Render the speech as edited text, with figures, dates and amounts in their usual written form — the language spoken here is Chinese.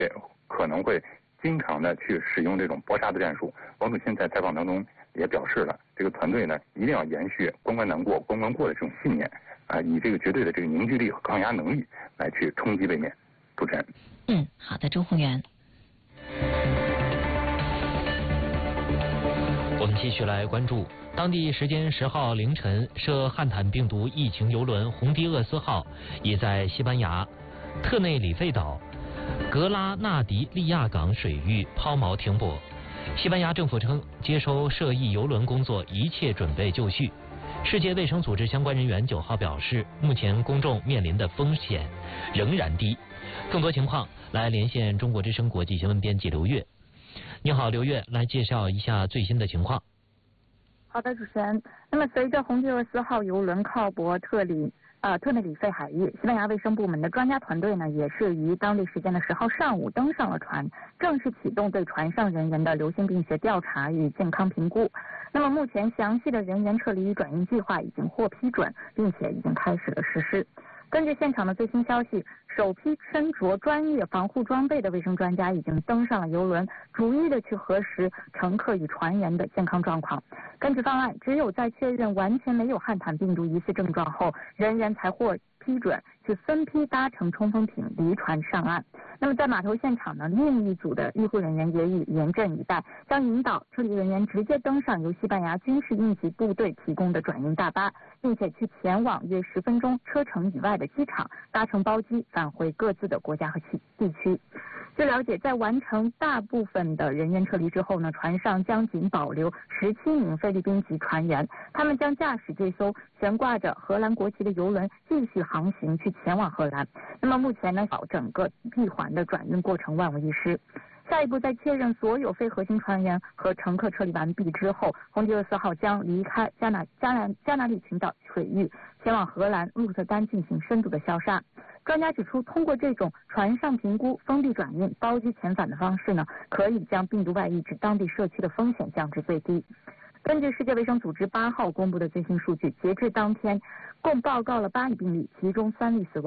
可能会经常的去使用这种搏杀的战术。王祖钦在采访当中也表示了，这个团队呢一定要延续关关难过关关过的这种信念以这个绝对的这个凝聚力和抗压能力来去冲击卫冕。主持人。 好的，周宏元。 我们继续来关注当地时间10号凌晨，涉汉坦病毒疫情邮轮红迪厄斯号已在西班牙特内里费岛格拉纳迪利亚港水域抛锚停泊。西班牙政府称，接收涉疫邮轮工作一切准备就绪。世界卫生组织相关人员9号表示，目前公众面临的风险仍然低。更多情况来连线中国之声国际新闻编辑刘越。你好，刘越，来介绍一下最新的情况。 好的，主持人。那么，随着红迪厄斯号邮轮靠泊特内里费海域，西班牙卫生部门的专家团队呢，也是于当地时间的10号上午登上了船，正式启动对船上人员的流行病学调查与健康评估。那么，目前详细的人员撤离与转运计划已经获批准，并且已经开始了实施。根据现场的最新消息，首批身着专业防护装备的卫生专家已经登上了邮轮，逐一的去核实乘客与船员的健康状况。根据方案，只有在确认完全没有汉坦病毒疑似症状后，人员才获批准去分批搭乘冲锋艇离船上岸。那么在码头现场呢，另一组的医护人员也已严阵以待，将引导撤离人员直接登上由西班牙军事应急部队提供的转运大巴，并且去前往约10分钟车程以外的机场，搭乘包机返回各自的国家和地区。据了解，在完成大部分的人员撤离之后呢，船上将仅保留17名菲律宾籍船员，他们将驾驶这艘悬挂着荷兰国旗的邮轮继续航行去前往荷兰。那么目前呢，整个闭环的转运过程万无一失。下一步，在确认所有非核心船员和乘客撤离完毕之后，红迪厄斯号将离开加那利群岛水域，前往荷兰鹿特丹进行深度的消杀。专家指出，通过这种船上评估、封闭转运、包机遣返的方式呢，可以将病毒外溢至当地社区的风险降至最低。根据世界卫生组织8号公布的最新数据，截至当天，共报告了8例病例，其中3例死亡。